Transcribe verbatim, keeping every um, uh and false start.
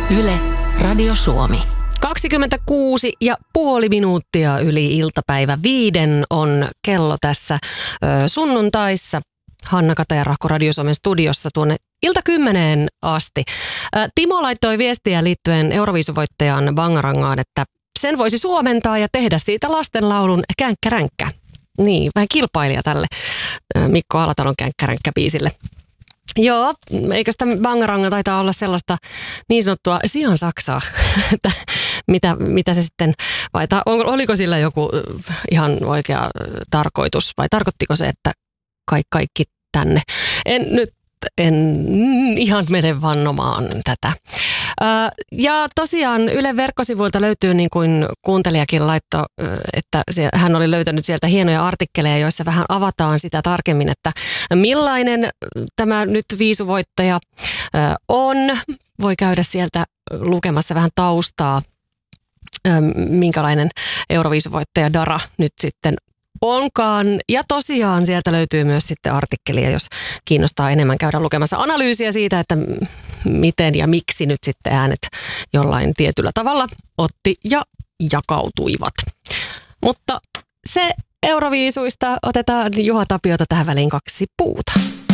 Yle, Radio Suomi. kaksikymmentäkuusi ja puoli minuuttia yli iltapäivä viiden on kello tässä ö, sunnuntaissa. Hanna Kataja-Rahko Radio Suomen studiossa tuonne ilta kymmeneen asti. Ö, Timo laittoi viestiä liittyen Euroviisuvoittajan Bangarangaan, että sen voisi suomentaa ja tehdä siitä lastenlaulun Känkkäränkkä. Niin, vähän kilpailija tälle ö, Mikko Alatalon Känkkäränkkä-biisille. Joo, eikö sitä Bangaranga taitaa olla sellaista niin sanottua sian saksaa, että mitä, mitä se sitten, vai ta, oliko sillä joku ihan oikea tarkoitus, vai tarkoittiko se, että kaikki, kaikki tänne? En nyt, en ihan mene vannomaan tätä. Ja tosiaan Ylen verkkosivuilta löytyy, niin kuin kuuntelijakin laittoi, että hän oli löytänyt sieltä hienoja artikkeleja, joissa vähän avataan sitä tarkemmin, että millainen tämä nyt viisuvoittaja on. Voi käydä sieltä lukemassa vähän taustaa, minkälainen Euroviisuvoittaja Dara nyt sitten onkaan. Ja tosiaan sieltä löytyy myös sitten artikkelia, jos kiinnostaa enemmän käydä lukemassa analyysiä siitä, että miten ja miksi nyt sitten äänet jollain tietyllä tavalla otti ja jakautuivat. Mutta se Euroviisuista otetaan Juha Tapiota tähän väliin kaksi puuta.